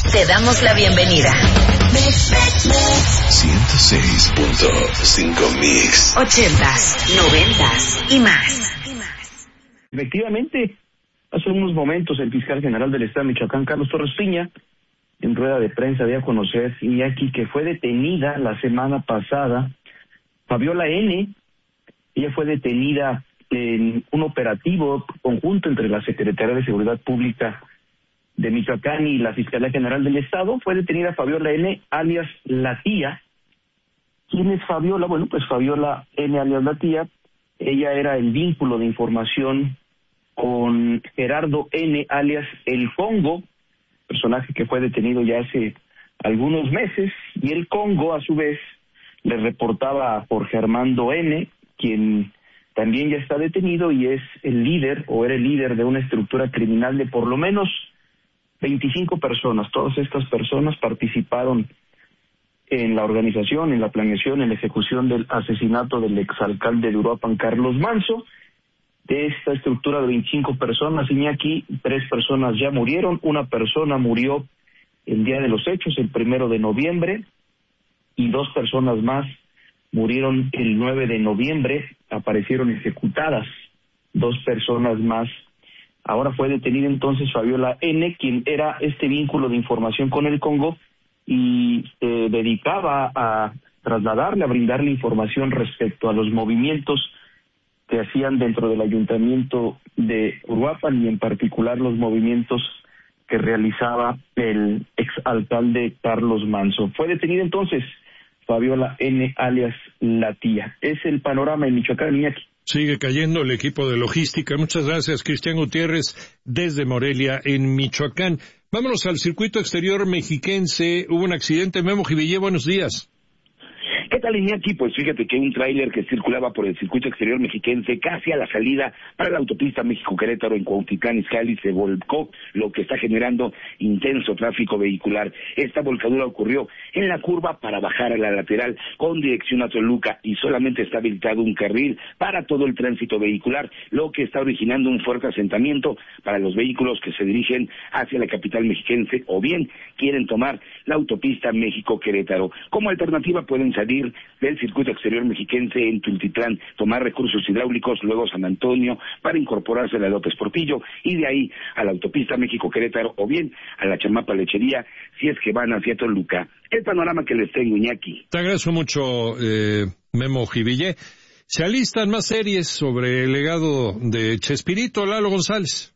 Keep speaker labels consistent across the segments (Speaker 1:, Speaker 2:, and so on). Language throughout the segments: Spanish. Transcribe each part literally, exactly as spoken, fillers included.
Speaker 1: Te damos la bienvenida.
Speaker 2: ciento seis punto cinco Mix.
Speaker 1: Ochentas, noventas y más.
Speaker 3: Efectivamente, hace unos momentos el fiscal general del Estado de Michoacán, Carlos Torres Piña, en rueda de prensa dio a conocer, Iñaki, que fue detenida la semana pasada Fabiola N. Ella fue detenida en un operativo conjunto entre la Secretaría de Seguridad Pública de Michoacán y la Fiscalía General del Estado. Fue detenida Fabiola N., alias La Tía. ¿Quién es Fabiola? Bueno, pues Fabiola N., alias La Tía, ella era el vínculo de información con Gerardo N., alias El Congo, personaje que fue detenido ya hace algunos meses, y el Congo, a su vez, le reportaba a Jorge Armando N., quien también ya está detenido y es el líder, o era el líder de una estructura criminal de por lo menos veinticinco personas. Todas estas personas participaron en la organización, en la planeación, en la ejecución del asesinato del exalcalde de Uruapan, Carlos Manso. De esta estructura de veinticinco personas, Iñaki, tres personas ya murieron, una persona murió el día de los hechos, el primero de noviembre, y dos personas más murieron el nueve de noviembre, aparecieron ejecutadas dos personas más. Ahora fue detenida entonces Fabiola N., quien era este vínculo de información con el Congo y se dedicaba a trasladarle, a brindarle información respecto a los movimientos que hacían dentro del ayuntamiento de Uruapan y en particular los movimientos que realizaba el exalcalde Carlos Manso. Fue detenida entonces Fabiola N., alias La Tía. Es el panorama en Michoacán, Iñaki.
Speaker 4: Sigue cayendo el equipo de logística. Muchas gracias, Cristian Gutiérrez, desde Morelia, en Michoacán. Vámonos al circuito exterior mexiquense. Hubo un accidente. Memo Jivillé, buenos días.
Speaker 5: ¿Qué tal, Iñaki? Pues fíjate que un tráiler que circulaba por el circuito exterior mexiquense casi a la salida para la autopista México-Querétaro en Cuautitlán Izcalli se volcó, lo que está generando intenso tráfico vehicular. Esta volcadura ocurrió en la curva para bajar a la lateral con dirección a Toluca y solamente está habilitado un carril para todo el tránsito vehicular, lo que está originando un fuerte asentamiento para los vehículos que se dirigen hacia la capital mexiquense o bien quieren tomar la autopista México-Querétaro. Como alternativa pueden salir del circuito exterior mexiquense en Tultitlán, tomar recursos hidráulicos, luego San Antonio, para incorporarse a la López Portillo, y de ahí a la autopista México-Querétaro, o bien a la Chamapa Lechería, si es que van hacia Toluca. El panorama que les tengo, Iñaki.
Speaker 4: Te agradezco mucho, eh, Memo Jivillé. Se alistan más series sobre el legado de Chespirito, Lalo González.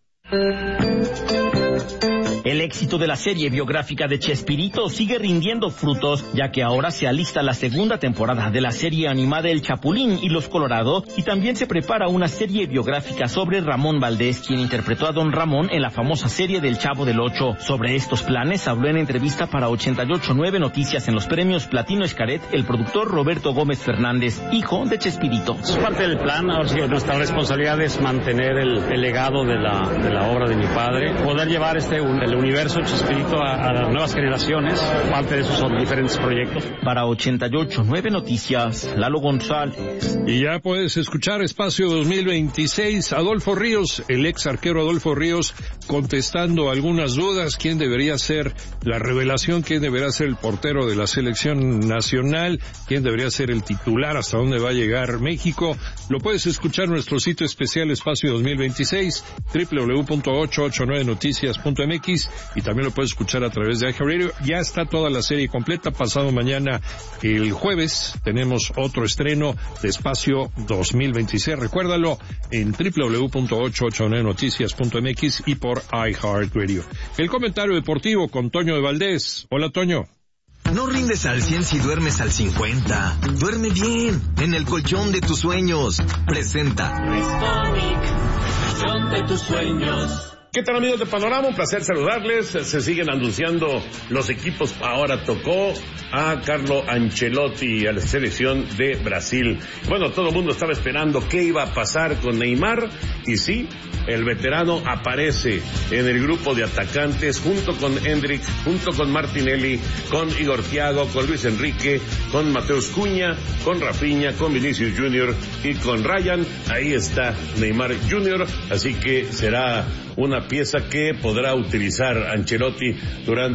Speaker 6: El éxito de la serie biográfica de Chespirito sigue rindiendo frutos, ya que ahora se alista la segunda temporada de la serie animada El Chapulín y los Colorado, y también se prepara una serie biográfica sobre Ramón Valdés, quien interpretó a Don Ramón en la famosa serie del Chavo del Ocho. Sobre estos planes habló en entrevista para ochenta y ocho punto nueve Noticias en los premios Platino Escaret el productor Roberto Gómez Fernández, hijo de Chespirito.
Speaker 7: Es parte del plan, ahora sí, nuestra responsabilidad es mantener el, el legado de la, de la obra de mi padre, poder llevar este el universo Chespirito a, a las nuevas generaciones. Parte de esos son diferentes proyectos.
Speaker 6: Para ochenta y ocho punto nueve Noticias, Lalo González.
Speaker 4: Y ya puedes escuchar Espacio dos mil veintiséis, Adolfo Ríos, el ex arquero Adolfo Ríos, contestando algunas dudas, quién debería ser la revelación, quién debería ser el portero de la selección nacional, quién debería ser el titular, hasta dónde va a llegar México. Lo puedes escuchar en nuestro sitio especial Espacio dos mil veintiséis, doble u doble u doble u punto ochocientos ochenta y nueve noticias punto m x, y también lo puedes escuchar a través de iHeartRadio. Ya está toda la serie completa. Pasado mañana, el jueves, tenemos otro estreno de Espacio dos mil veintiséis. Recuérdalo en doble u doble u doble u punto ochocientos ochenta y nueve noticias punto m x y por iHeartRadio. El comentario deportivo con Toño de Valdés. Hola, Toño.
Speaker 8: No rindes al cien si duermes al cincuenta. Duerme bien, en el colchón de tus sueños. Presenta
Speaker 9: Restonic, colchón de tus sueños.
Speaker 10: ¿Qué tal, amigos de Panorama? Un placer saludarles. Se siguen anunciando los equipos. Ahora tocó a Carlo Ancelotti, a la selección de Brasil. Bueno, todo el mundo estaba esperando qué iba a pasar con Neymar. Y sí, el veterano aparece en el grupo de atacantes junto con Hendrik, junto con Martinelli, con Igor Thiago, con Luis Enrique, con Mateus Cunha, con Rafinha, con Vinicius Junior y con Ryan. Ahí está Neymar Junior. Así que será una pieza que podrá utilizar Ancelotti durante